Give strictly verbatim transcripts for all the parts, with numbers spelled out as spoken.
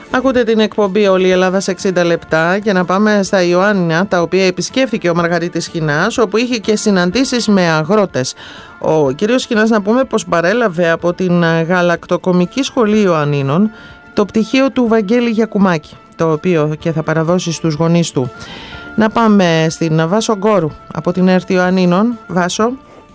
Ακούτε την εκπομπή «Όλη η Ελλάδα σε εξήντα λεπτά» και να πάμε στα Ιωάννινα, τα οποία επισκέφθηκε ο Μαργαρίτης Χινάς, όπου είχε και συναντήσεις με αγρότες. Ο κύριος Χινάς, να πούμε πως παρέλαβε από την Γαλακτοκομική Σχολή Ιωαννίνων το πτυχίο του Βαγγέλη Γιακουμάκη, το οποίο και θα παραδώσει στους γονείς του. Να πάμε στην Βάσο Γκόρου από την ΕΡΤ Ιωαννίνων. Βάσο.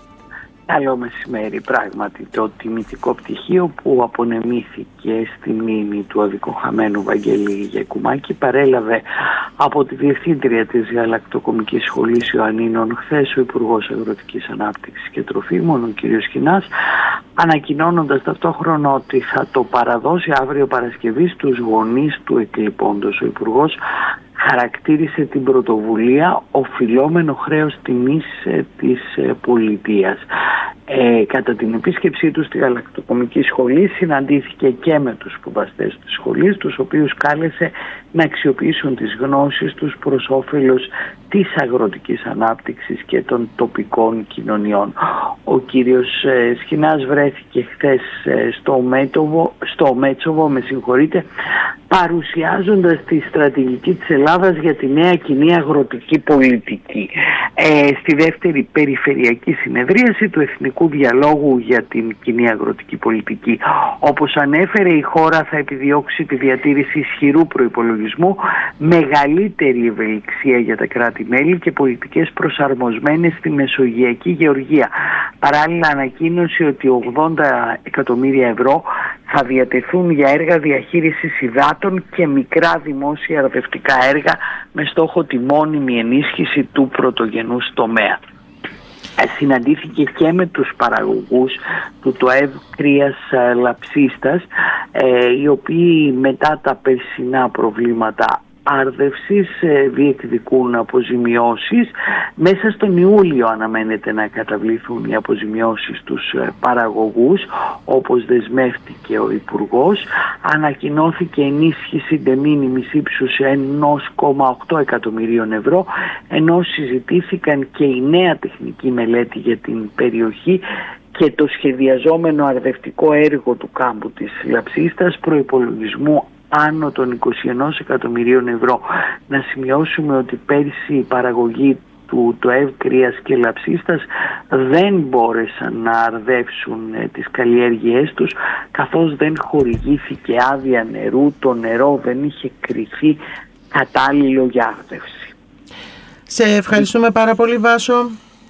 Καλό μεσημέρι. Πράγματι, το τιμητικό πτυχίο που απονεμήθηκε στη μνήμη του αδικοχαμένου Βαγγέλη Γιακουμάκη παρέλαβε από τη Διευθύντρια της Γαλακτοκομικής Σχολής Ιωαννίνων χθες ο Υπουργός Αγροτικής Ανάπτυξης και Τροφίμων, ο κ. Χινάς, ανακοινώνοντας ταυτόχρονα ότι θα το παραδώσει αύριο Παρασκευή στους γονείς του εκλειπώντος. Ο Υπουργός χαρακτήρισε την πρωτοβουλία οφειλόμενο χρέος τιμής ε, της ε, πολιτείας. Ε, κατά την επίσκεψή του στη Γαλακτοκομική Σχολή συναντήθηκε και με τους σπουδαστές της σχολής, τους οποίους κάλεσε να αξιοποιήσουν τις γνώσεις τους προς όφελος της αγροτικής ανάπτυξης και των τοπικών κοινωνιών. Ο κύριος ε, Σχοινάς βρέθηκε χθες ε, στο, Μέτοβο, στο Μέτσοβο, με συγχωρείτε, παρουσιάζοντας τη στρατηγική της Ελλάδας για τη νέα κοινή αγροτική πολιτική. Ε, στη δεύτερη περιφερειακή συνεδρίαση του Εθνικού Διαλόγου για την κοινή αγροτική πολιτική. Όπως ανέφερε, η χώρα θα επιδιώξει τη διατήρηση ισχυρού προϋπολογισμού, μεγαλύτερη ευελιξία για τα κράτη-μέλη και πολιτικές προσαρμοσμένες στη μεσογειακή γεωργία. Παράλληλα, ανακοίνωσε ότι ογδόντα εκατομμύρια ευρώ θα διατεθούν για έργα διαχείρισης υδάτων και μικρά δημόσια αρδευτικά έργα με στόχο τη μόνιμη ενίσχυση του πρωτογενούς τομέα. Συναντήθηκε και με τους παραγωγούς του ΤΟΕΒ κρύας λαψίστας, ε, οι οποίοι μετά τα περσινά προβλήματα άρδευσης διεκδικούν αποζημιώσεις. Μέσα στον Ιούλιο αναμένεται να καταβληθούν οι αποζημιώσεις στους παραγωγούς, όπως δεσμεύτηκε ο Υπουργός. Ανακοινώθηκε ενίσχυση de minimis ύψους ένα κόμμα οκτώ εκατομμυρίων ευρώ, ενώ συζητήθηκαν και η νέα τεχνική μελέτη για την περιοχή και το σχεδιαζόμενο αρδευτικό έργο του κάμπου της Λαψίστας προϋπολογισμού άνω των είκοσι ένα εκατομμυρίων ευρώ. Να σημειώσουμε ότι πέρσι η παραγωγή του ΤΟΕΒ κρύας και λαψίστας δεν μπόρεσαν να αρδεύσουν ε, τις καλλιέργειές τους, καθώς δεν χορηγήθηκε άδεια νερού, το νερό δεν είχε κρυφεί κατάλληλο για άρδευση. Σε ευχαριστούμε πάρα πολύ, Βάσο.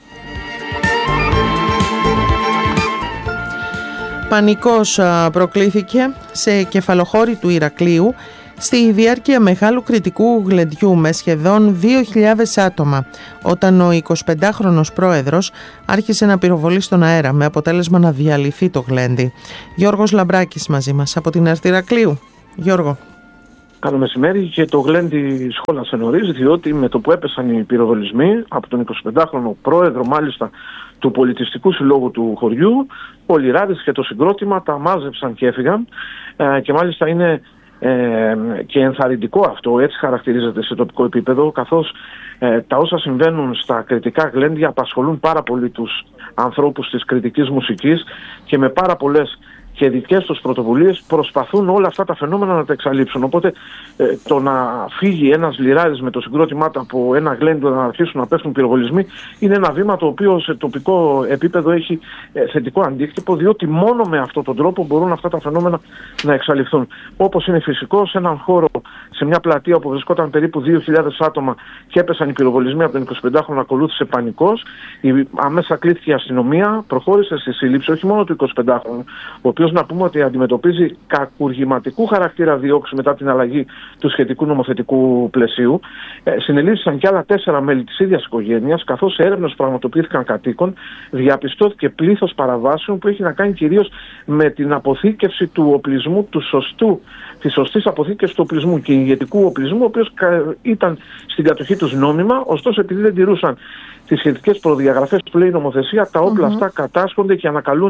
Πανικός προκλήθηκε σε κεφαλοχώρη του Ηρακλείου στη διάρκεια μεγάλου κριτικού γλεντιού με σχεδόν δύο χιλιάδες άτομα, όταν ο εικοσιπεντάχρονος πρόεδρος άρχισε να πυροβολεί στον αέρα με αποτέλεσμα να διαλυθεί το γλέντι. Γιώργος Λαμπράκης μαζί μας από την ΕΡΤ Ηρακλείου. Γιώργο. Καλό μεσημέρι. Και το γλέντι σχόλασε νωρίς, διότι με το που έπεσαν οι πυροβολισμοί από τον εικοσιπεντάχρονο πρόεδρο μάλιστα του Πολιτιστικού Συλλόγου του χωριού, ο Λιράδης και το συγκρότημα τα μάζεψαν και έφυγαν, ε, και μάλιστα είναι ε, και ενθαρρυντικό αυτό, έτσι χαρακτηρίζεται σε τοπικό επίπεδο, καθώς ε, τα όσα συμβαίνουν στα κριτικά γλέντια απασχολούν πάρα πολύ τους ανθρώπους της κριτικής μουσικής και με πάρα πολλές και δικές τους πρωτοβουλίες προσπαθούν όλα αυτά τα φαινόμενα να τα εξαλείψουν. Οπότε ε, το να φύγει ένας Λιράδης με το συγκρότημά του από ένα γλέντιο να αρχίσουν να πέφτουν πυροβολισμοί είναι ένα βήμα το οποίο σε τοπικό επίπεδο έχει ε, θετικό αντίκτυπο, διότι μόνο με αυτόν τον τρόπο μπορούν αυτά τα φαινόμενα να εξαλειφθούν. Όπως είναι φυσικό, σε έναν χώρο, σε μια πλατεία όπου βρισκόταν περίπου δύο χιλιάδες άτομα και έπεσαν οι πυροβολισμοί από τον εικοσιπεντάχρονο, ακολούθησε πανικός. Η, αμέσα κλήθηκε η αστυνομία, προχώρησε στη σύλληψη όχι μόνο του εικοσιπεντάχρονου, ο οποίος να πούμε ότι αντιμετωπίζει κακουργηματικού χαρακτήρα διώξη μετά την αλλαγή του σχετικού νομοθετικού πλαισίου. Ε, συνελήφθησαν και άλλα τέσσερα μέλη της ίδιας οικογένειας, καθώς σε έρευνες που πραγματοποιήθηκαν κατοίκων διαπιστώθηκε πλήθος παραβάσεων που έχει να κάνει κυρίως με την αποθήκευση του οπλισμού, του σωστού, της σωστής αποθήκευσης του οπλισμού και ηγετικού οπλισμού, ο οποίος ήταν στην κατοχή τους νόμιμα, ωστόσο επειδή δεν τηρούσαν τις σχετικές προδιαγραφές που λέει η νομοθεσία, τα όπλα mm-hmm. αυτά κατάσχονται και ανακαλούνται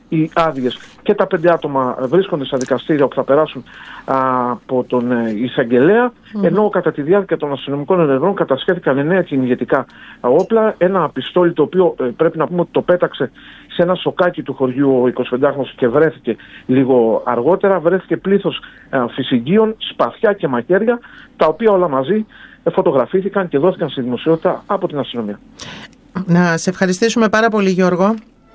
οι άδειες, και τα πέντε άτομα βρίσκονται στα δικαστήρια που θα περάσουν α, από τον ε, εισαγγελέα, mm. ενώ κατά τη διάρκεια των αστυνομικών ενεργών κατασχέθηκαν εννέα κυνηγετικά όπλα, ένα πιστόλι το οποίο ε, πρέπει να πούμε ότι το πέταξε σε ένα σοκάκι του χωριού ο εικοσιπεντάχρονος και βρέθηκε λίγο αργότερα. Βρέθηκε πλήθος ε, φυσιγγείων, σπαθιά και μαχαίρια, τα οποία όλα μαζί ε, φωτογραφήθηκαν και δόθηκαν στη δημοσιότητα από την αστυνομία. Να σε ευχαριστήσουμε πάρα πολύ, Γιώργο.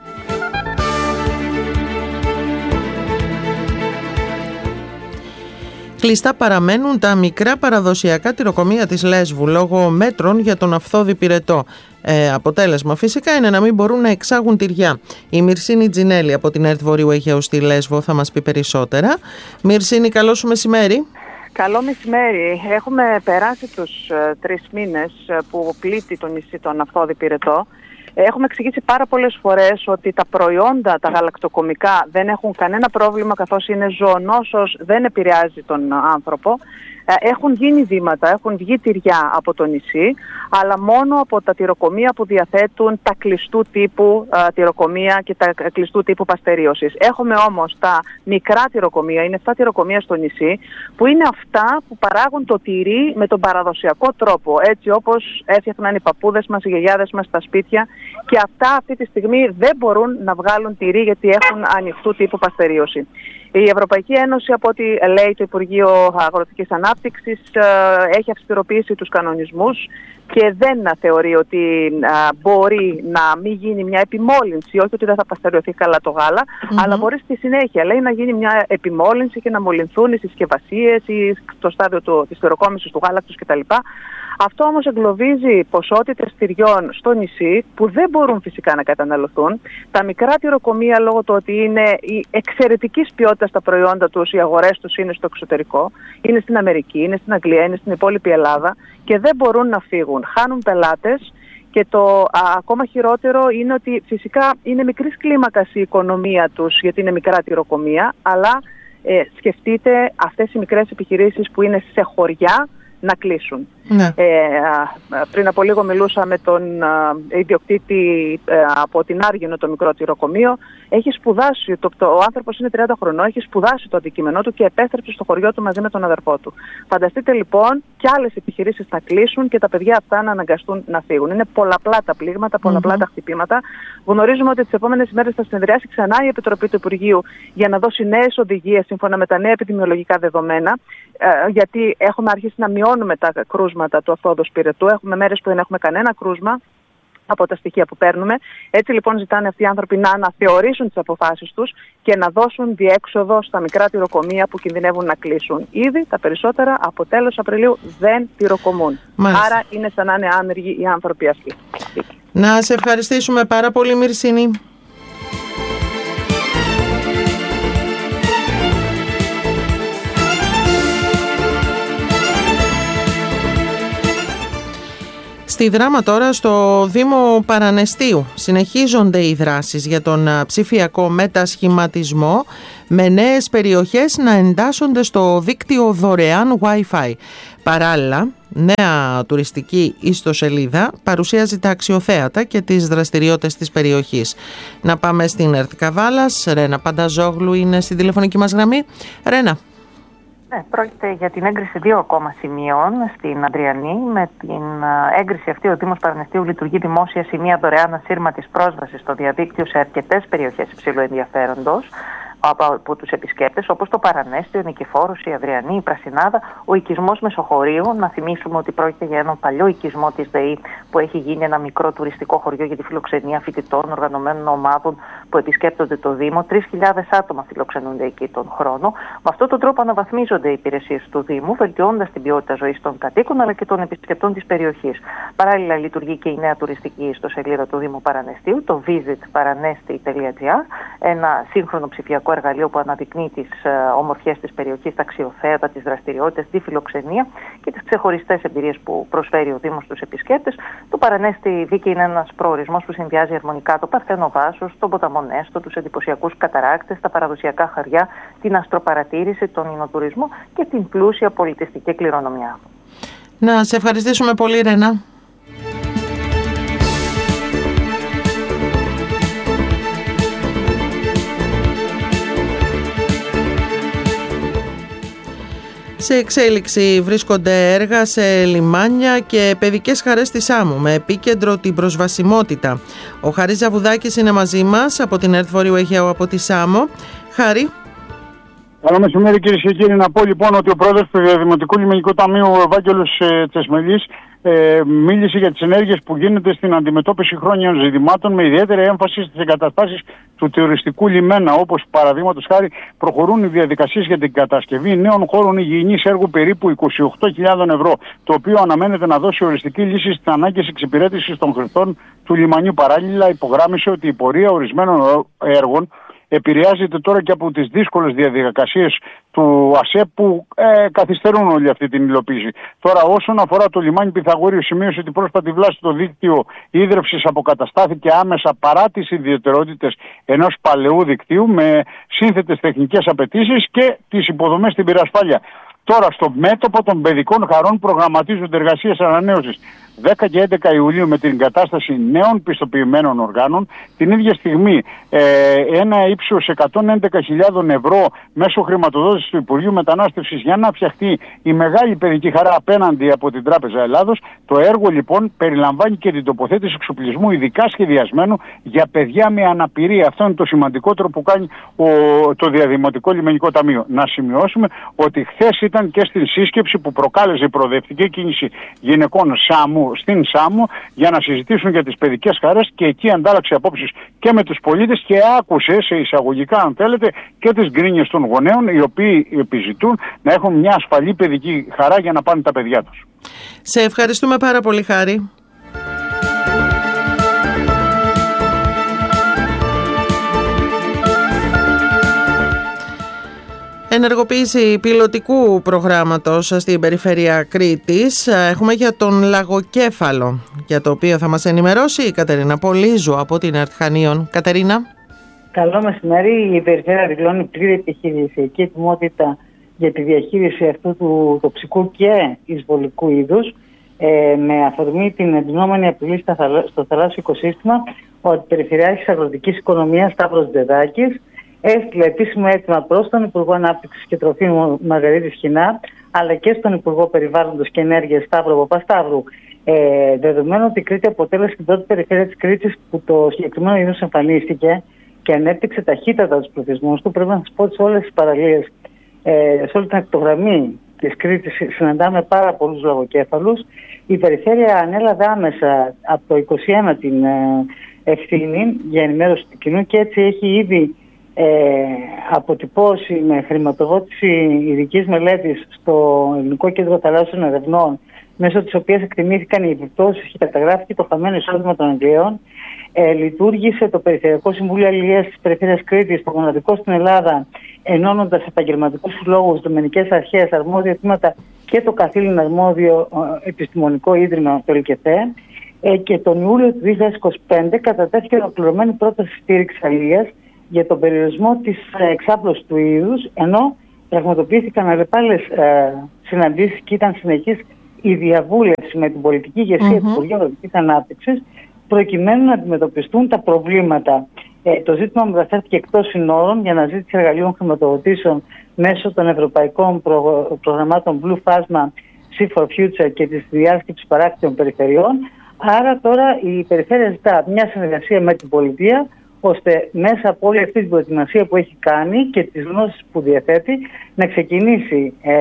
Κλειστά παραμένουν τα μικρά παραδοσιακά τυροκομεία της Λέσβου λόγω μέτρων για τον αυθόδη πυρετό. Ε, αποτέλεσμα φυσικά είναι να μην μπορούν να εξάγουν τυριά. Η Μυρσίνη Τζινέλη από την ΕΡΤ Βορείου Αιγαίου στη Λέσβο θα μας πει περισσότερα. Μυρσίνη, καλό σου μεσημέρι. Καλό μεσημέρι. Έχουμε περάσει τους uh, τρεις μήνες uh, που πλήττει το νησί τον αυθόδη πυρετό. Έχουμε εξηγήσει πάρα πολλές φορές ότι τα προϊόντα, τα γαλακτοκομικά δεν έχουν κανένα πρόβλημα, καθώς είναι ζωονόσος, δεν επηρεάζει τον άνθρωπο. Έχουν γίνει βήματα, έχουν βγει τυριά από το νησί, αλλά μόνο από τα τυροκομεία που διαθέτουν τα κλειστού τύπου α, τυροκομεία και τα κλειστού τύπου παστερίωσης. Έχουμε όμως τα μικρά τυροκομεία, είναι επτά τυροκομεία στο νησί, που είναι αυτά που παράγουν το τυρί με τον παραδοσιακό τρόπο, έτσι όπως έφτιαχναν οι παππούδες μας, οι γιαγιάδες μας στα σπίτια, και αυτά αυτή τη στιγμή δεν μπορούν να βγάλουν τυρί γιατί έχουν ανοιχτού τύπου παστερίωση. Η Ευρωπαϊκή Ένωση, από ό,τι λέει το Υπουργείο Αγροτικής Ανάπτυξης, έχει αυστηροποιήσει τους κανονισμούς και δεν θεωρεί ότι μπορεί να μην γίνει μια επιμόλυνση, όχι ότι δεν θα παστεριωθεί καλά το γάλα, mm-hmm. αλλά μπορεί στη συνέχεια, λέει, να γίνει μια επιμόλυνση και να μολυνθούν οι συσκευασίες ή στο στάδιο του, της τυροκόμησης του γάλακτος κτλ. Αυτό όμως εγκλωβίζει ποσότητες τυριών στο νησί που δεν μπορούν φυσικά να καταναλωθούν. Τα μικρά τυροκομεία, λόγω του ότι είναι η εξαιρετικής ποιότητας τα προϊόντα τους, οι αγορές τους είναι στο εξωτερικό, είναι στην Αμερική, είναι στην Αγγλία, είναι στην υπόλοιπη Ελλάδα και δεν μπορούν να φύγουν. Χάνουν πελάτες και το α, ακόμα χειρότερο είναι ότι φυσικά είναι μικρής κλίμακας η οικονομία τους γιατί είναι μικρά τυροκομεία, αλλά ε, σκεφτείτε αυτές οι μικρές επιχειρήσεις που είναι σε χωριά να κλείσουν. Ναι. Ε, πριν από λίγο μιλούσα με τον α, ιδιοκτήτη ε, από την Άργυνο, το μικρό τυροκομείο. Έχει σπουδάσει, το, το, ο άνθρωπος είναι τριάντα χρονών, έχει σπουδάσει το αντικείμενό του και επέστρεψε στο χωριό του μαζί με τον αδερφό του. Φανταστείτε λοιπόν και άλλες επιχειρήσεις θα κλείσουν και τα παιδιά αυτά να αναγκαστούν να φύγουν. Είναι πολλαπλά τα πλήγματα, πολλαπλά mm-hmm. τα χτυπήματα. Γνωρίζουμε ότι τις επόμενες ημέρες θα συνεδριάσει ξανά η Επιτροπή του Υπουργείου για να δώσει νέες οδηγίες σύμφωνα με τα νέα επιδημιολογικά δεδομένα, ε, γιατί έχουμε αρχίσει να μειώνουμε τα κρούσματα του αυθόδους πυρετού. Έχουμε μέρες που δεν έχουμε κανένα κρούσμα από τα στοιχεία που παίρνουμε. Έτσι λοιπόν ζητάνε αυτοί οι άνθρωποι να αναθεωρήσουν τις αποφάσεις τους και να δώσουν διέξοδο στα μικρά τυροκομεία που κινδυνεύουν να κλείσουν. Ήδη τα περισσότερα από τέλος Απριλίου δεν τυροκομούν. Μάλιστα. Άρα είναι σαν να είναι άνεργοι οι άνθρωποι αυτοί. Να σε ευχαριστήσουμε πάρα πολύ, Μυρσίνη. Στη Δράμα τώρα, στο Δήμο Παρανεστίου, συνεχίζονται οι δράσεις για τον ψηφιακό μετασχηματισμό με νέες περιοχές να εντάσσονται στο δίκτυο δωρεάν Wi-Fi. Παράλληλα, νέα τουριστική ιστοσελίδα παρουσιάζει τα αξιοθέατα και τις δραστηριότητες της περιοχής. Να πάμε στην ΕΡΤ Καβάλας. Ρένα Πανταζόγλου είναι στην τηλεφωνική μας γραμμή. Ρένα. Ναι, πρόκειται για την έγκριση δύο ακόμα σημείων στην Ανδριανή. Με την έγκριση αυτή, ο Δήμος Παρανεστίου λειτουργεί δημόσια σημεία δωρεάν ασύρματης πρόσβασης στο διαδίκτυο σε αρκετές περιοχές υψηλού ενδιαφέροντος από τους επισκέπτες, όπως το Παρανέστιο, η Νικηφόρος, η Αδριανή, η Πρασινάδα, ο οικισμός Μεσοχωρίου. Να θυμίσουμε ότι πρόκειται για έναν παλιό οικισμό της ΔΕΗ που έχει γίνει ένα μικρό τουριστικό χωριό για τη φιλοξενία φοιτητών, οργανωμένων ομάδων που επισκέπτονται το Δήμο. τρεις χιλιάδες άτομα φιλοξενούνται εκεί τον χρόνο. Με αυτόν τον τρόπο αναβαθμίζονται οι υπηρεσίες του Δήμου, βελτιώνοντας την ποιότητα ζωής των κατοίκων αλλά και των επισκεπτών της περιοχής. Παράλληλα, λειτουργεί και η νέα τουριστική ιστοσελίδα του Δήμου Παρανεστίου, το visit paranesti τελεία gr, ένα σύγχρονο ψηφιακό εργαλείο που αναδεικνύει τις uh, ομορφιές της περιοχής, τα αξιοθέατα, τις δραστηριότητες, τη φιλοξενία και τις ξεχωριστές εμπειρίες που προσφέρει ο Δήμος στους επισκέπτες. Το Παρανέστη Δίκη είναι ένας προορισμός που συνδυάζει αρμονικά το Παρθένο Βάσος, τον ποταμό Νέστο, τους εντυπωσιακούς καταράκτες, τα παραδοσιακά χαριά, την αστροπαρατήρηση, τον ινοτουρισμό και την πλούσια πολιτιστική κληρονομιά. Να σε ευχαριστήσουμε πολύ, Ρένα. Σε εξέλιξη βρίσκονται έργα σε λιμάνια και παιδικές χαρές στη Σάμο με επίκεντρο την προσβασιμότητα. Ο Χαρής Ζαβουδάκης είναι μαζί μας από την ΕΡΤ Βόρειο Αιγαίου από τη Σάμο. Χάρη. Καλό μεσημέρι, κυρίες και κύριοι. Να πω λοιπόν ότι ο πρόεδρος του Διαδημοτικού Λιμενικού Ταμείου, ο Ευάγγελος ε, Τσεσμελής, ε, μίλησε για τις ενέργειες που γίνεται στην αντιμετώπιση χρόνιων ζητημάτων με ιδιαίτερη έμφαση στις εγκαταστάσεις του τουριστικού λιμένα, όπως παραδείγματος χάρη προχωρούν οι διαδικασίες για την κατασκευή νέων χώρων υγιεινής έργου περίπου είκοσι οκτώ χιλιάδες ευρώ, το οποίο αναμένεται να δώσει οριστική λύση στις ανάγκες εξυπηρέτησης των χρηστών του λιμανιού. Παράλληλα, υπογράμμισε ότι η πορεία ορισμένων έργων επηρεάζεται τώρα και από τις δύσκολες διαδικασίες του ΑΣΕΠ που ε, καθυστερούν όλη αυτή την υλοποίηση. Τώρα, όσον αφορά το λιμάνι Πυθαγορείου, σημείωσε ότι η πρόσφατη βλάση στο δίκτυο ίδρευσης αποκαταστάθηκε άμεσα παρά τις ιδιαιτερότητες ενός παλαιού δικτύου με σύνθετες τεχνικές απαιτήσεις και τις υποδομές στην πυρασφάλεια. Τώρα, στο μέτωπο των παιδικών χαρών προγραμματίζονται εργασίες ανανέωσης δέκα και έντεκα Ιουλίου με την εγκατάσταση νέων πιστοποιημένων οργάνων. Την ίδια στιγμή ε, ένα ύψος εκατόν έντεκα χιλιάδες ευρώ μέσω χρηματοδότησης του Υπουργείου Μετανάστευσης για να φτιαχτεί η μεγάλη παιδική χαρά απέναντι από την Τράπεζα Ελλάδος. Το έργο λοιπόν περιλαμβάνει και την τοποθέτηση εξοπλισμού ειδικά σχεδιασμένου για παιδιά με αναπηρία. Αυτό είναι το σημαντικότερο που κάνει ο, το Διαδημοτικό Λιμενικό Ταμείο. Να σημειώσουμε ότι χθες ήταν και στην σύσκεψη που προκάλεσε η προοδευτική κίνηση γυναικών Σάμου στην Σάμο για να συζητήσουν για τις παιδικές χαρές και εκεί αντάλλαξε απόψεις και με τους πολίτες και άκουσε σε εισαγωγικά, αν θέλετε, και τις γκρίνιες των γονέων, οι οποίοι επιζητούν να έχουν μια ασφαλή παιδική χαρά για να πάνε τα παιδιά τους. Σε ευχαριστούμε πάρα πολύ, Χάρη. Ενεργοποίηση πιλωτικού προγράμματος στην περιφέρεια Κρήτης έχουμε για τον Λαγοκέφαλο, για το οποίο θα μας ενημερώσει η Κατερίνα Πολύζου από την ΕΡΤ Χανίων. Κατερίνα. Καλό μεσημέρι. Η περιφέρεια δηλώνει πλήρη επιχειρησιακή ετοιμότητα για τη διαχείριση αυτού του τοξικού και εισβολικού είδους, ε, με αφορμή την εντυνόμενη απειλή στο θαλάσσιο οικοσύστημα. Ο Περιφερειάρχης Αγροτικής Οικονομίας Σταύρος Ντεδάκης έστειλε επίσημο αίτημα προς τον Υπουργό Ανάπτυξης και Τροφίμων Μαργαρίτη Σχοινά, αλλά και στον Υπουργό Περιβάλλοντος και Ενέργειας Σταύρο Παπασταύρου. Ε, δεδομένου ότι η Κρήτη αποτέλεσε την πρώτη περιφέρεια της Κρήτης που το συγκεκριμένο είδος εμφανίστηκε και ανέπτυξε ταχύτατα τους πληθυσμούς του, πρέπει να σας πω ότι σε όλες τις παραλίες, ε, σε όλη την ακτογραμμή της Κρήτης συναντάμε πάρα πολλούς λαγοκέφαλους. Η περιφέρεια ανέλαβε άμεσα από το είκοσι ένα την ε, ευθύνη για ενημέρωση του κοινού και έτσι έχει ήδη Ε, αποτυπώσει με χρηματοδότηση ειδικής μελέτης στο Ελληνικό Κέντρο Θαλάσσιων Ερευνών, μέσω της οποίας εκτιμήθηκαν οι επιπτώσεις και καταγράφηκε το χαμένο εισόδημα των Αγγλίων. Ε, λειτουργήσε το Περιφερειακό Συμβούλιο Αλληλείας της Περιφέρειας Κρήτης, το μοναδικό στην Ελλάδα, ενώνοντας επαγγελματικούς συλλόγους, δομηνικές αρχές, αρμόδια τμήματα και το καθήλυν αρμόδιο ε, επιστημονικό ίδρυμα, το ΕΛΚΕΘΕ. Ε, και τον Ιούλιο του δύο χιλιάδες είκοσι πέντε κατατέθηκε ολοκληρωμένη πρόταση στήριξης αλληλείας για τον περιορισμό της εξάπλωσης του είδους, ενώ πραγματοποιήθηκαν αλλεπάλληλες ε, συναντήσεις και ήταν συνεχής η διαβούλευση με την πολιτική ηγεσία mm-hmm. του Υπουργείου Αγροτικής Ανάπτυξης, προκειμένου να αντιμετωπιστούν τα προβλήματα. Ε, το ζήτημα μεταφέρθηκε εκτός συνόρων για αναζήτηση εργαλείων χρηματοδοτήσεων μέσω των ευρωπαϊκών προ, προγραμμάτων Blue Phasma, Sea for Future και της διάσκεψης παράκτιων περιφερειών. Άρα τώρα η περιφέρεια ζητά μια συνεργασία με την πολιτεία, ώστε μέσα από όλη αυτή την προετοιμασία που έχει κάνει και τις γνώσεις που διαθέτει να ξεκινήσει ε,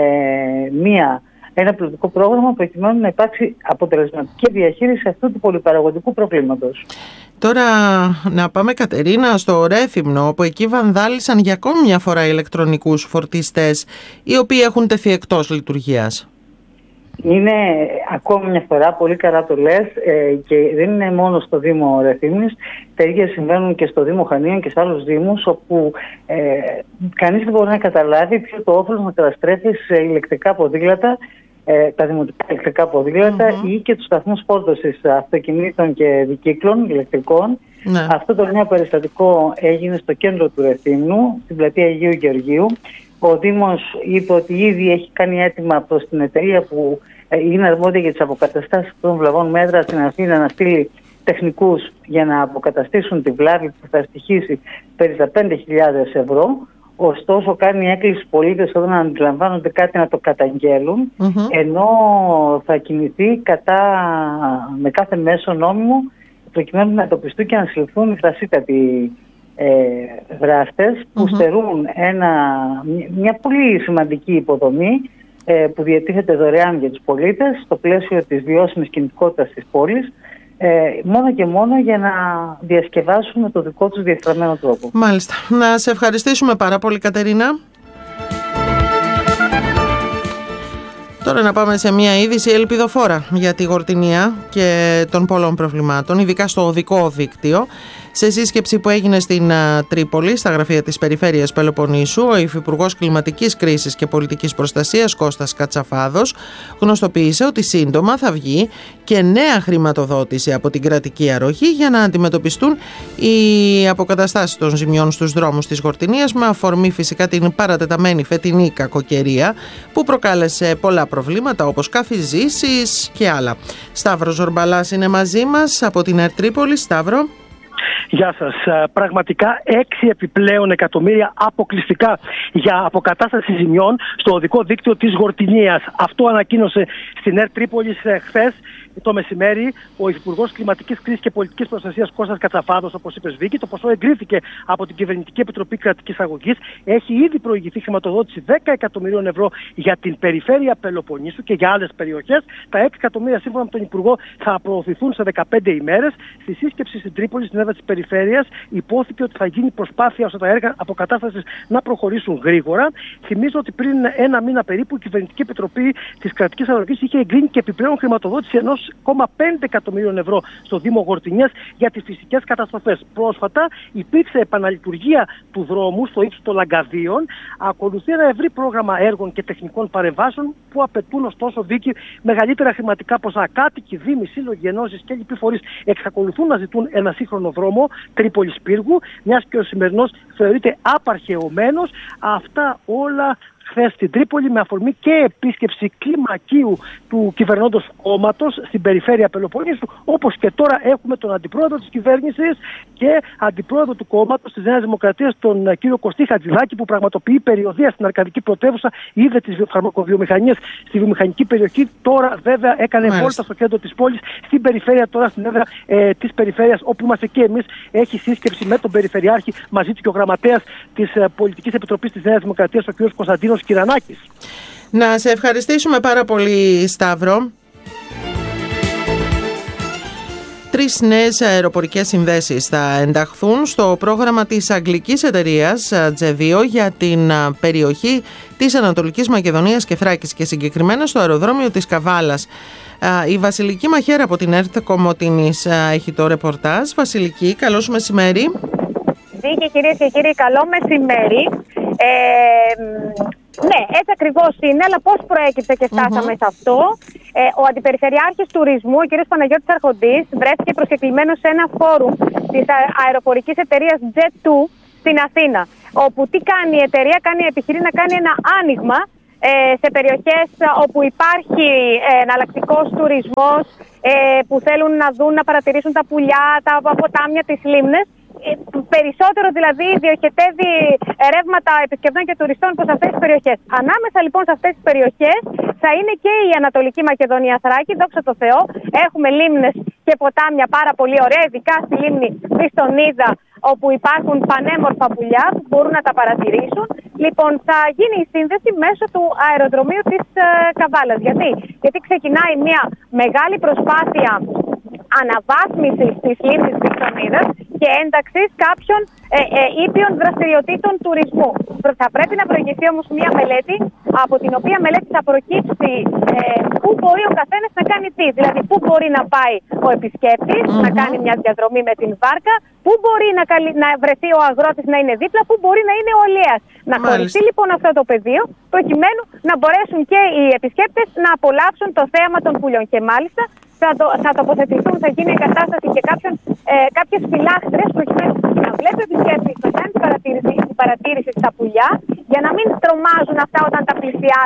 μια, ένα πιλωτικό πρόγραμμα προκειμένου να υπάρξει αποτελεσματική διαχείριση αυτού του πολυπαραγωγικού προβλήματος. Τώρα να πάμε, Κατερίνα, στο Ρέθυμνο, όπου εκεί βανδάλισαν για ακόμη μια φορά ηλεκτρονικούς φορτιστές, οι οποίοι έχουν τεθεί εκτός λειτουργίας. Είναι ακόμη μια φορά, πολύ καλά το λες, ε, και δεν είναι μόνο στο Δήμο Ρεθύμνης, τα ίδια συμβαίνουν και στο Δήμο Χανίων και σε άλλους δήμους, όπου ε, κανείς δεν μπορεί να καταλάβει ποιο το όφελος να καταστρέφει σε ηλεκτρικά ποδήλατα, ε, τα δημοτικά ηλεκτρικά ποδήλατα mm-hmm. ή και τους σταθμούς φόρτωσης αυτοκινήτων και δικύκλων ηλεκτρικών. Ναι. Αυτό το νέο περιστατικό έγινε στο κέντρο του Ρεθύμνου, στην πλατεία Αγίου Γεωργίου. Ο Δήμος είπε ότι ήδη έχει κάνει αίτημα προς την εταιρεία που είναι αρμόδια για τις αποκαταστάσεις των βλαβών μέτρα στην Αθήνα να στείλει τεχνικούς για να αποκαταστήσουν τη βλάβη που θα στοιχήσει περί τα πέντε χιλιάδες ευρώ. ωστόσο κάνει έκκληση στους πολίτες όταν αντιλαμβάνονται κάτι να το καταγγέλουν, mm-hmm. ενώ θα κινηθεί κατά, με κάθε μέσο νόμιμο προκειμένου να εντοπιστούν και να συλληφθούν οι θρασίτατοι ε, δράστες που mm-hmm. στερούν ένα, μια πολύ σημαντική υποδομή ε, που διατίθεται δωρεάν για τους πολίτες στο πλαίσιο της βιώσιμης κινητικότητας της πόλης, Ε, μόνο και μόνο για να διασκεδάσουν με το δικό τους διεφθαρμένο τρόπο. Μάλιστα. Να σε ευχαριστήσουμε πάρα πολύ, Κατερίνα. Τώρα να πάμε σε μια είδηση ελπιδοφόρα για τη Γορτινία και των πολλών προβλημάτων, ειδικά στο οδικό δίκτυο. Σε σύσκεψη που έγινε στην Τρίπολη, στα γραφεία της Περιφέρειας Πελοποννήσου, ο Υφυπουργός Κλιματικής Κρίσης και Πολιτικής Προστασίας Κώστας Κατσαφάδος γνωστοποίησε ότι σύντομα θα βγει και νέα χρηματοδότηση από την κρατική αρρωγή για να αντιμετωπιστούν οι αποκαταστάσεις των ζημιών στους δρόμους της Γορτινίας, με αφορμή φυσικά την παρατεταμένη φετινή κακοκαιρία που προκάλεσε πολλά προβλήματα όπως καφιζήσεις και άλλα. Σταύρος Ζορμπαλάς είναι μαζί μας από την ΕΡΤ Τρίπολη. Σταύρο. Γεια σας. Πραγματικά έξι επιπλέον εκατομμύρια αποκλειστικά για αποκατάσταση ζημιών στο οδικό δίκτυο της Γορτινίας. Αυτό ανακοίνωσε στην ΕΡΤ Τρίπολης χθες το μεσημέρι ο Υφυπουργός Κλιματικής Κρίσης και Πολιτικής Προστασίας Κώστας Κατσαφάδος, όπως είπες, Βίκη. Το ποσό εγκρίθηκε από την Κυβερνητική Επιτροπή Κρατικής Αγωγής. Έχει ήδη προηγηθεί χρηματοδότηση δέκα εκατομμυρίων ευρώ για την περιφέρεια Πελοποννήσου και για άλλες περιοχές. Τα έξι εκατομμύρια, σύμφωνα με τον Υπουργό, θα προωθηθούν σε δεκαπέντε ημέρες. Στη σύσκεψη στην Τρίπολη, στην έδρα της περιφέρειας, υπόθηκε ότι θα γίνει προσπάθεια ώστε τα έργα αποκατάστασης να προχωρήσουν γρήγορα. Θυμίζω ότι πριν ένα μήνα περίπου η Κυβερνητική Επιτροπή της Κρατικής Αγωγής είχε εγκρίνει και επιπλέον χρηματοδότηση ενός ένα κόμμα πέντε εκατομμυρίων ευρώ στο Δήμο Γορτινίας για τις φυσικές καταστροφές. Πρόσφατα υπήρξε επαναλειτουργία του δρόμου στο ύψος των Λαγκαδίων. Ακολουθεί ένα ευρύ πρόγραμμα έργων και τεχνικών παρεμβάσεων που απαιτούν ωστόσο, Βίκη, μεγαλύτερα χρηματικά ποσά. Κάτοικοι, δήμοι, σύλλογοι, ενώσεις και λοιποί φορείς εξακολουθούν να ζητούν ένα σύγχρονο δρόμο Τρίπολης Πύργου, μιας και ο σημερινός θεωρείται απαρχαιωμένος. Αυτά όλα χθες στην Τρίπολη, με αφορμή και επίσκεψη κλιμακίου του κυβερνώντος κόμματος στην περιφέρεια Πελοποννήσου, όπως και τώρα έχουμε τον αντιπρόεδρο της κυβέρνησης και αντιπρόεδρο του κόμματος της Νέας Δημοκρατίας, τον κύριο Κωστή Χατζηδάκη, που πραγματοποιεί περιοδεία στην Αρκαδική Πρωτεύουσα, είδε τις φαρμακοβιομηχανίες στη βιομηχανική περιοχή. Τώρα βέβαια έκανε βόλτα στο κέντρο της πόλης, στην περιφέρεια, τώρα στην έδρα ε, της περιφέρειας, όπου είμαστε και εμείς. Έχει σύσκεψη με τον Περιφερειάρχη, μαζί του και ο γραμματέας της ε, Πολιτικής Επιτροπής της Νέας Δημοκρατίας, ο κύριος Κωνσταντίνος Κυρανάκης. Να σε ευχαριστήσουμε πάρα πολύ, Σταύρο. Τρεις νέες αεροπορικές συνδέσεις θα ενταχθούν στο πρόγραμμα της αγγλικής εταιρείας τζι δύο για την περιοχή της Ανατολικής Μακεδονίας και Θράκης και συγκεκριμένα στο αεροδρόμιο της Καβάλας. Η Βασιλική Μαχαίρα από την ΕΡΤ Κομοτηνής έχει το ρεπορτάζ. Βασιλική, καλώς μεσημέρι. Δίκη, κυρίες και κύριοι, καλό μεσημέρι. Ε, ναι, έτσι ακριβώς είναι, αλλά πώς προέκυψε και φτάσαμε mm-hmm. σε αυτό. Ε, ο Αντιπεριφερειάρχης Τουρισμού, ο κ. Παναγιώτης Αρχοντής, βρέθηκε προσκεκλημένος σε ένα φόρουμ της αεροπορικής εταιρείας τζετ δύο στην Αθήνα. Όπου τι κάνει η εταιρεία, κάνει, επιχειρεί να κάνει ένα άνοιγμα ε, σε περιοχές όπου υπάρχει ε, εναλλακτικός τουρισμός, ε, που θέλουν να δουν, να παρατηρήσουν τα πουλιά, τα ποτάμια, τις λίμνες. Περισσότερο δηλαδή διοχετεύει ρεύματα επισκεπτών και τουριστών προς αυτές τις περιοχές. Ανάμεσα λοιπόν σε αυτές τις περιοχές θα είναι και η Ανατολική Μακεδονία Θράκη, δόξα τω Θεώ. Έχουμε λίμνες και ποτάμια πάρα πολύ ωραία, ειδικά στη λίμνη Βιστονίδα, όπου υπάρχουν πανέμορφα πουλιά που μπορούν να τα παρατηρήσουν. Λοιπόν, θα γίνει η σύνδεση μέσω του αεροδρομίου της ε, Καβάλας. Γιατί? Γιατί ξεκινάει μια μεγάλη προσπάθεια αναβάθμισης της λίμνης Βιστονίδας και ένταξης κάποιων ε, ε, ήπιων δραστηριοτήτων τουρισμού. Θα πρέπει να προηγηθεί όμως μια μελέτη, από την οποία μελέτη θα προκύψει ε, πού μπορεί ο καθένας να κάνει τι. Δηλαδή, πού μπορεί να πάει ο επισκέπτης, mm-hmm. να κάνει μια διαδρομή με την βάρκα, πού μπορεί να, καλυ... να βρεθεί ο αγρότης να είναι δίπλα, πού μπορεί να είναι ο αλιέας. Να χωριστεί λοιπόν αυτό το πεδίο, προκειμένου να μπορέσουν και οι επισκέπτες να απολαύσουν το θέαμα των πουλιών. Και μάλιστα θα, το, θα τοποθετηθούν, θα γίνει εγκατάσταση και κάποιον, ε, κάποιες φυλάχτρες, προκειμένου να βλέπει ο επισκέπτης, να κάνει την παρατήρηση, την παρατήρηση στα πουλιά, για να μην τρομάζουν αυτά όταν τα πλησιάζει.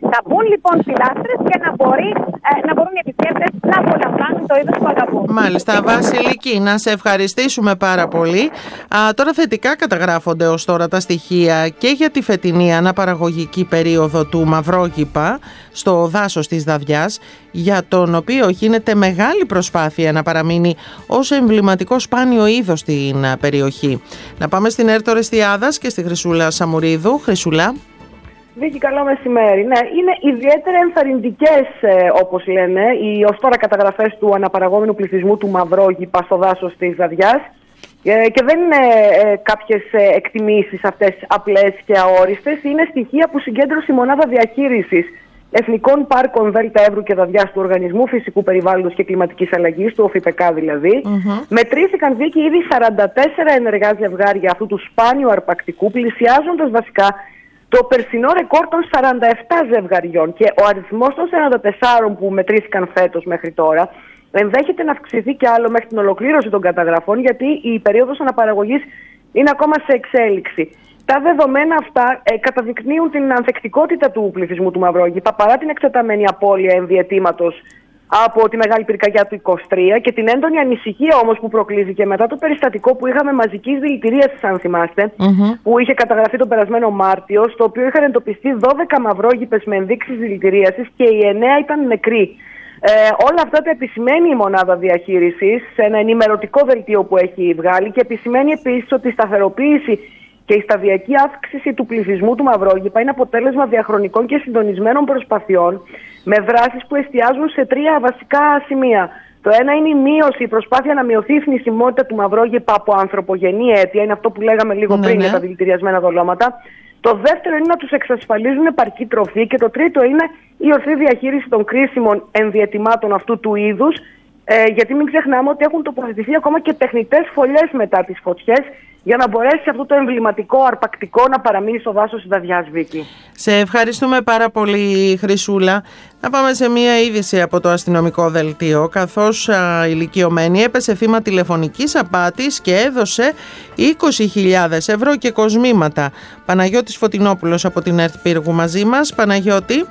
Θα μπουν λοιπόν πιλάστρες και να, μπορεί, ε, να μπορούν οι επισκέπτες να απολαμβάνουν το είδος που αγαπούν. Μάλιστα, Βασιλική, να σε ευχαριστήσουμε πάρα πολύ. Α, τώρα θετικά καταγράφονται ως τώρα τα στοιχεία και για τη φετινή αναπαραγωγική περίοδο του μαυρόγυπα στο δάσος της Δαδιάς, για τον οποίο γίνεται μεγάλη προσπάθεια να παραμείνει ως εμβληματικό σπάνιο είδος στην περιοχή. Να πάμε στην Έρτο Ρεστιάδας και στη Χρυσούλα Σαμουρίδου. Χρυσούλα. Βίκη, καλό μεσημέρι. Ναι, είναι ιδιαίτερα ενθαρρυντικές, ε, όπως λένε, οι ως τώρα καταγραφές του αναπαραγόμενου πληθυσμού του μαυρόγυπα στο δάσος της Δαδιάς. Ε, και δεν είναι ε, κάποιες ε, εκτιμήσεις αυτές απλές και αόριστες. Είναι στοιχεία που συγκέντρωσε η Μονάδα Διαχείρισης Εθνικών Πάρκων Δέλτα Εύρου και Δαδιάς του Οργανισμού Φυσικού Περιβάλλοντος και Κλιματικής Αλλαγής, του ΟΦΙΠΕΚΑ δηλαδή. Mm-hmm. Μετρήθηκαν, Βίκη, ήδη σαράντα τέσσερα ενεργά ζευγάρια αυτού του σπάνιου αρπακτικού, πλησιάζοντας βασικά το περσινό ρεκόρ των σαράντα επτά ζευγαριών, και ο αριθμός των σαράντα τεσσάρων που μετρήθηκαν φέτος μέχρι τώρα ενδέχεται να αυξηθεί κι άλλο μέχρι την ολοκλήρωση των καταγραφών, γιατί η περίοδος αναπαραγωγής είναι ακόμα σε εξέλιξη. Τα δεδομένα αυτά ε, καταδεικνύουν την ανθεκτικότητα του πληθυσμού του μαυρόγυπα παρά την εκτεταμένη απώλεια εμβιετήματος από τη μεγάλη πυρκαγιά του είκοσι τρία και την έντονη ανησυχία όμως που προκλήθηκε μετά το περιστατικό που είχαμε μαζικής δηλητηρίασης, αν θυμάστε, mm-hmm. που είχε καταγραφεί τον περασμένο Μάρτιο, στο οποίο είχαν εντοπιστεί δώδεκα μαυρόγυπες με ενδείξεις δηλητηρίασης και οι εννέα ήταν νεκροί. Ε, όλα αυτά τα επισημαίνει η Μονάδα Διαχείρισης σε ένα ενημερωτικό δελτίο που έχει βγάλει, και επισημαίνει επίσης ότι η σταθεροποίηση και η σταδιακή αύξηση του πληθυσμού του μαυρόγυπα είναι αποτέλεσμα διαχρονικών και συντονισμένων προσπαθειών με δράσεις που εστιάζουν σε τρία βασικά σημεία. Το ένα είναι η μείωση, η προσπάθεια να μειωθεί η θνησιμότητα του μαυρόγυπα από ανθρωπογενή αίτια, είναι αυτό που λέγαμε λίγο πριν για τα δηλητηριασμένα δολώματα. Το δεύτερο είναι να τους εξασφαλίζουν επαρκή τροφή, και το τρίτο είναι η ορθή διαχείριση των κρίσιμων ενδιαιτημάτων αυτού του είδους, ε, γιατί μην ξεχνάμε ότι έχουν τοποθετηθεί ακόμα και τεχνητές φωλιές μετά τις φωτιές, για να μπορέσει αυτό το εμβληματικό αρπακτικό να παραμείνει στο δάσος της Δαδιάς, Βίκη. Σε ευχαριστούμε πάρα πολύ, Χρυσούλα. Να πάμε σε μία είδηση από το αστυνομικό δελτίο. Καθώς α, ηλικιωμένη έπεσε θύμα τηλεφωνικής απάτης και έδωσε είκοσι χιλιάδες ευρώ και κοσμήματα. Παναγιώτης Φωτεινόπουλος από την ΕΡΤ Πύργου μαζί μας. Παναγιώτη.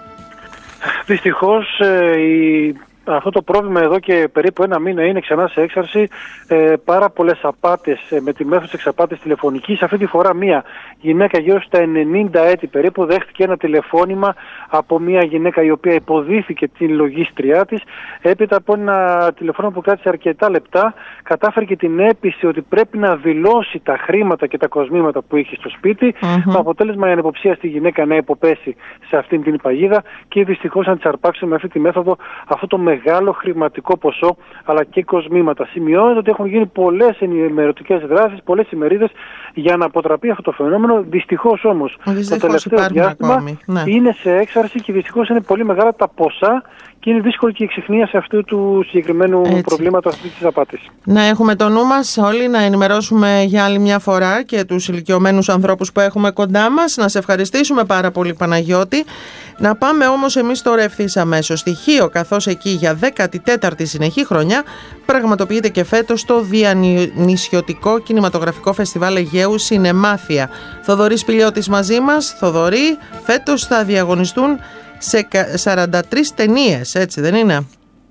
Δυστυχώς ε, η... αυτό το πρόβλημα εδώ και περίπου ένα μήνα είναι ξανά σε έξαρση. Ε, πάρα πολλές απάτες ε, με τη μέθοδο εξαπάτης τηλεφωνικής. Αυτή τη φορά μία γυναίκα γύρω στα ενενήντα έτη περίπου δέχτηκε ένα τηλεφώνημα από μία γυναίκα η οποία υποδίθηκε την λογίστριά της. Έπειτα από ένα τηλεφώνημα που κράτησε αρκετά λεπτά, κατάφερε και την έπεισε ότι πρέπει να δηλώσει τα χρήματα και τα κοσμήματα που είχε στο σπίτι. Mm-hmm. Με αποτέλεσμα η ανυποψία στη γυναίκα να υποπέσει σε αυτήν την παγίδα και δυστυχώς να της αρπάξει με αυτή τη μέθοδο αυτό το μεγάλο χρηματικό ποσό αλλά και κοσμήματα. Σημειώνεται ότι έχουν γίνει πολλές ενημερωτικές δράσεις, πολλές ημερίδες για να αποτραπεί αυτό το φαινόμενο. Δυστυχώς όμως το τελευταίο διάστημα ναι. είναι σε έξαρση και δυστυχώς είναι πολύ μεγάλα τα ποσά και είναι δύσκολη και η εξυχνίαση αυτού του συγκεκριμένου Έτσι. προβλήματος, αυτής της απάτης. Να έχουμε το νου μας όλοι, να ενημερώσουμε για άλλη μια φορά και τους ηλικιωμένους ανθρώπους που έχουμε κοντά μας. Να σε ευχαριστήσουμε πάρα πολύ, Παναγιώτη. Να πάμε όμως εμείς τώρα ευθύς αμέσως στη Χίο, καθώς εκεί για δέκατη τέταρτη συνεχή χρονιά πραγματοποιείται και φέτος το Διανυσιωτικό Κινηματογραφικό Φεστιβάλ Αιγαίου Σινεμάθεια. Θοδωρής Πηλιώτης μαζί μας. Θοδωρή, φέτος θα διαγωνιστούν σε σαράντα τρεις ταινίες, έτσι δεν είναι?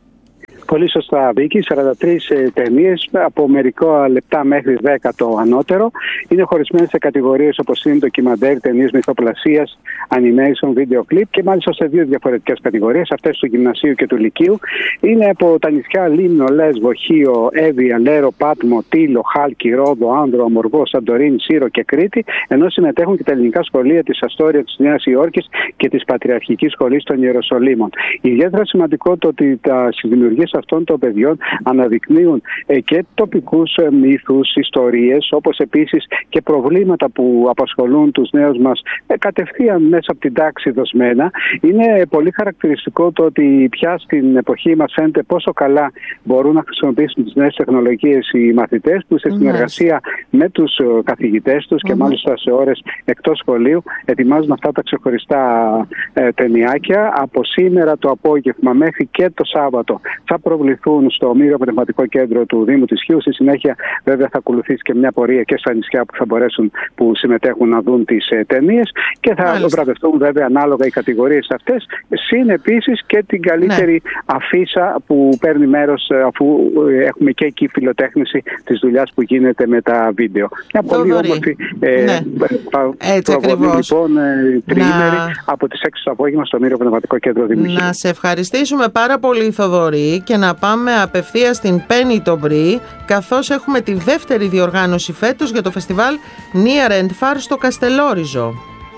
Πολύ σωστά, Βίκη. σαράντα τρεις ε, ταινίες από μερικά λεπτά μέχρι δέκα το ανώτερο. Είναι χωρισμένες σε κατηγορίες όπως είναι ντοκιμαντέρ, ταινίες μυθοπλασίας, animation, video clip και μάλιστα σε δύο διαφορετικές κατηγορίες, αυτές του γυμνασίου και του λυκείου. Είναι από τα νησιά Λίμνο, Λέσβο, Χίο, Εύβοια, Λέρο, Πάτμο, Τήλο, Χάλκι, Ρόδο, Άνδρο, Αμοργό, Σαντορίνη, Σύρο και Κρήτη, ενώ συμμετέχουν και τα ελληνικά σχολεία της Αστόρια, της Νέας Υόρκης και της Πατριαρχικής Σχολής των Ιεροσολύμων. Ιδιαίτερα σημαντικό το ότι τα δημιουργίες αυτών των παιδιών αναδεικνύουν ε, και τοπικούς ε, μύθους, ιστορίες, όπως επίσης και προβλήματα που απασχολούν τους νέους μας ε, κατευθείαν μέσα από την τάξη δοσμένα. Είναι πολύ χαρακτηριστικό το ότι πια στην εποχή μας φαίνεται πόσο καλά μπορούν να χρησιμοποιήσουν τις νέες τεχνολογίες οι μαθητές, που σε συνεργασία mm. με τους ε, καθηγητές τους mm. και μάλιστα σε ώρες εκτός σχολείου ετοιμάζουν αυτά τα ξεχωριστά ε, ταινιάκια. Από σήμερα το απόγευμα μέχρι και το Σάββατο θα προβληθούν στο Μύριο Πνευματικό Κέντρο του Δήμου της Χίου. Στη συνέχεια, βέβαια, θα ακολουθήσει και μια πορεία και στα νησιά που θα μπορέσουν, που συμμετέχουν, να δουν τις ε, ταινίες και θα Μάλιστα. βραβευτούν βέβαια ανάλογα οι κατηγορίες αυτές. Συν επίσης και την καλύτερη ναι. αφίσα που παίρνει μέρος, αφού έχουμε και εκεί φιλοτέχνηση της δουλειάς που γίνεται με τα βίντεο. Μια πολύ όμορφη ε, ναι. προβολή λοιπόν ε, τριήμερη να... από τις έξι το απόγευμα στο Μύριο Πνευματικό Κέντρο Δήμου. Να σε ευχαριστήσουμε πάρα πολύ, Θοδωρή, και να πάμε απευθείας στην Penny το Μπρι, καθώς έχουμε τη δεύτερη διοργάνωση φέτος για το φεστιβάλ Near and Far στο Καστελόριζο.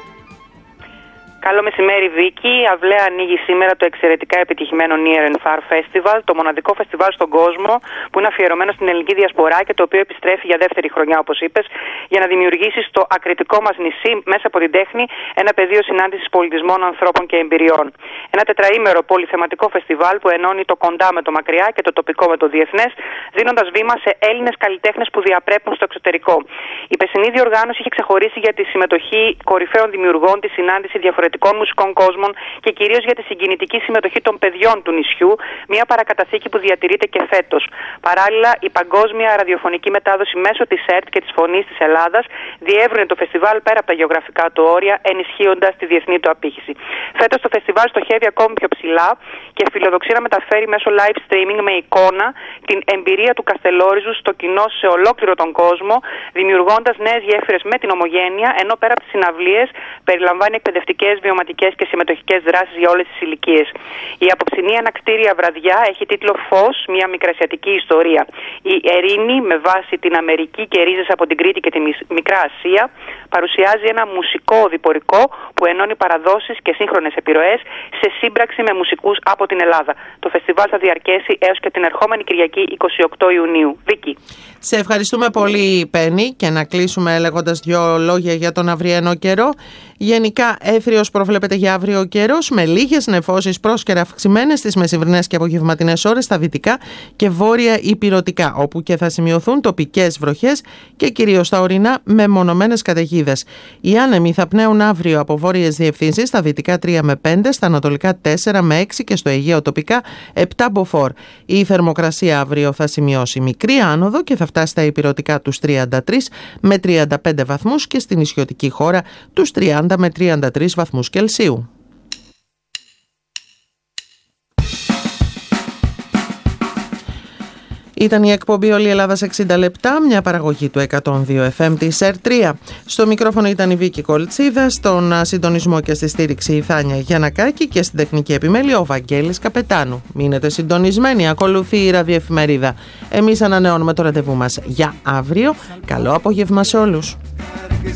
Καλό μεσημέρι, Βίκη. Αυλαία ανοίγει σήμερα το εξαιρετικά επιτυχημένο Near and Far Festival, το μοναδικό φεστιβάλ στον κόσμο που είναι αφιερωμένο στην ελληνική διασπορά και το οποίο επιστρέφει για δεύτερη χρονιά, όπως είπες, για να δημιουργήσει στο ακριτικό μας νησί, μέσα από την τέχνη, ένα πεδίο συνάντησης πολιτισμών, ανθρώπων και εμπειριών. Ένα τετραήμερο πολυθεματικό φεστιβάλ που ενώνει το κοντά με το μακριά και το τοπικό με το διεθνές, δίνοντας βήμα σε Έλληνες καλλιτέχνες που διαπρέπουν στο εξωτερικό. Η περσινή διοργάνωση είχε ξεχωρίσει για τη συμμετοχή κορυφαίων δημιουργών, τη συνάντηση διαφορετικών μουσικών κόσμων και κυρίως για τη συγκινητική συμμετοχή των παιδιών του νησιού, μια παρακαταθήκη που διατηρείται και φέτος. Παράλληλα, η παγκόσμια ραδιοφωνική μετάδοση μέσω της ΕΡΤ και της Φωνής της Ελλάδας διεύρυνε το φεστιβάλ πέρα από τα γεωγραφικά του όρια, ενισχύοντας τη διεθνή του απήχηση. Φέτος το φεστιβάλ στοχεύει ακόμη πιο ψηλά και φιλοδοξεί να μεταφέρει μέσω live streaming με εικόνα την εμπειρία του Καστελόριζου στο κοινό σε ολόκληρο τον κόσμο, δημιουργώντας νέες γέφυρες με την ομογένεια, ενώ πέρα από τις συναυλίες περιλαμβάνει εκπαιδευτικές, βιωματικές και συμμετοχικές δράσεις για όλες τις ηλικίες. Η απόψινή ανακτήρια βραδιά έχει τίτλο «Φως, μια μικρασιατική ιστορία». Η Ερήνη, με βάση την Αμερική και ρίζες από την Κρήτη και τη Μικρά Ασία, παρουσιάζει ένα μουσικό οδηπορικό που ενώνει παραδόσεις και σύγχρονες επιρροές σε σύμπραξη με μουσικούς από την Ελλάδα. Το φεστιβάλ θα διαρκέσει έως και την ερχόμενη Κυριακή εικοστή ογδόη Ιουνίου. Βίκη. Σε ευχαριστούμε πολύ, Πέννη, και να κλείσουμε λέγοντας δύο λόγια για τον αυριανό καιρό. Γενικά, έθριος προβλέπεται για αύριο ο καιρός, με λίγες νεφώσεις πρόσκαιρα αυξημένες στις μεσημβρινές και απογευματινές ώρες στα δυτικά και βόρεια υπηρωτικά, όπου και θα σημειωθούν τοπικές βροχές και κυρίως στα ορεινά με μονομένες καταιγίδες. Οι άνεμοι θα πνέουν αύριο από βόρειες διευθύνσεις, στα δυτικά τρία με πέντε, στα ανατολικά τέσσερα με έξι και στο Αιγαίο τοπικά επτά μποφόρ. Η θερμοκρασία αύριο θα σημειώσει μικρή άνοδο και θα φτάσει στα υπηρωτικά τους τριάντα τρία με τριάντα πέντε βαθμούς και στην νησιωτική χώρα τους τριάντα με τριάντα τρεις βαθμούς Κελσίου. Ήταν η εκπομπή «Όλη η Ελλάδα σε εξήντα λεπτά», μια παραγωγή του εκατόν δύο εφ εμ της ΕΡ τρία. Στο μικρόφωνο ήταν η Βίκη Κολτσίδα, στον συντονισμό και στη στήριξη η Θάνια Γιαννακάκη και στην τεχνική επιμέλεια ο Βαγγέλης Καπετάνου. Μείνετε συντονισμένοι, ακολουθεί η ραδιοεφημερίδα. Εμείς ανανεώνουμε το ραντεβού μας για αύριο. Καλό απόγευμα σε όλους.